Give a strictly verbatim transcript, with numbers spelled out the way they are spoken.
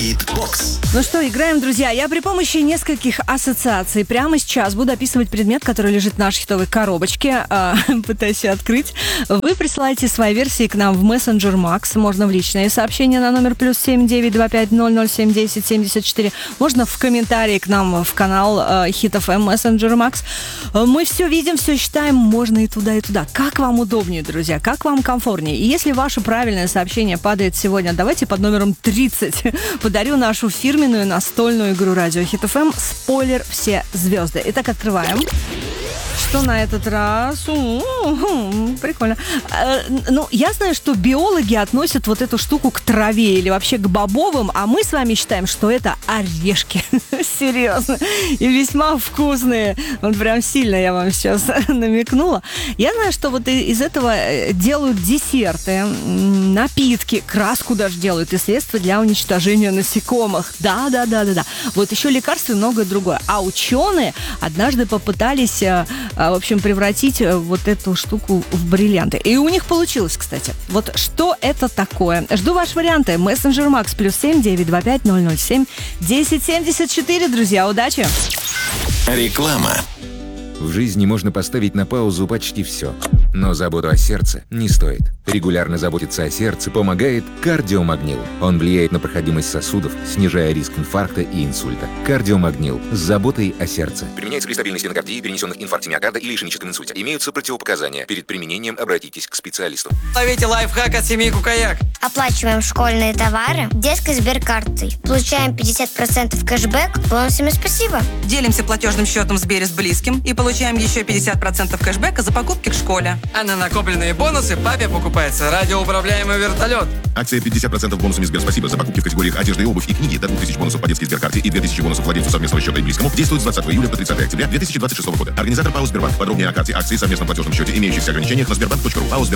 Битбокс. Ну что, играем, друзья. Я при помощи нескольких ассоциаций прямо сейчас буду описывать предмет, который лежит в нашей хитовой коробочке. А, пытаюсь ее открыть. Вы присылаете свои версии к нам в мессенджер Макс. Можно в личные сообщения на номер плюс семь девять два пять ноль ноль семь десять семьдесят четыре. Можно в комментарии к нам в канал э, Хит эф эм мессенджер Макс. Мы все видим, все считаем. Можно и туда, и туда. Как вам удобнее, друзья? Как вам комфортнее? И если ваше правильное сообщение падает сегодня, давайте под номером тридцать подарю нашу фирменную настольную игру Радио Хит эф эм «Спойлер. Все звезды». Итак, открываем. Что на этот раз? У-у-у, прикольно. Э, ну, я знаю, что биологи относят вот эту штуку к траве или вообще к бобовым, а мы с вами считаем, что это орешки. Серьезно. И весьма вкусные. Вот прям сильно я вам сейчас намекнула. Я знаю, что вот из этого делают десерты, напитки, краску даже делают и средства для уничтожения насекомых. Да-да-да-да-да. Вот еще лекарства и многое другое. А ученые однажды попытались... в общем, превратить вот эту штуку в бриллианты. И у них получилось, кстати. Вот что это такое? Жду ваши варианты. Мессенджер Макс плюс семь девять два пять ноль ноль семь десять семьдесят четыре. Друзья, удачи! Реклама. В жизни можно поставить на паузу почти все. Но заботу о сердце не стоит. Регулярно заботиться о сердце помогает кардиомагнил. Он влияет на проходимость сосудов, снижая риск инфаркта и инсульта. Кардиомагнил с заботой о сердце. Применяется при стабильной стенокардии, перенесенных инфаркте миокарда или ишемическом инсульте. Имеются противопоказания. Перед применением обратитесь к специалисту. Ловите лайфхак от семьи Кукаяк. Оплачиваем школьные товары детской сберкартой. Получаем пятьдесят процентов кэшбэк бонусами «Спасибо». Делимся платежным счетом в Сбере с близким и получаем еще пятьдесят процентов кэшбэка за покупки к школе. А на накопленные бонусы папе покупается радиоуправляемый вертолет. Акция пятьдесят процентов бонусами Сбер «Спасибо» за покупки в категориях одежда и обувь и книги до двух тысяч бонусов по детской сберкарте и две тысячи бонусов владельцу совместного счета и близкому действует с двадцатого июля по тридцатое октября две тысячи двадцать шестого года. Организатор ПАО «Сбербанк». Подробнее о карте, акции, совместном платежном счете, имеющихся ограничениях на сбербанк точка ру. ПАО «Сбербанк».